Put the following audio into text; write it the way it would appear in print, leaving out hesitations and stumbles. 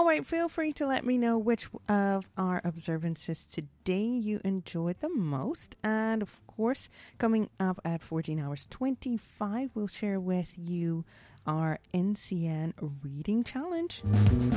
right, feel free to let me know which of our observances today you enjoyed the most. And of course, coming up at 14 hours 25, we'll share with you our NCN Reading Challenge.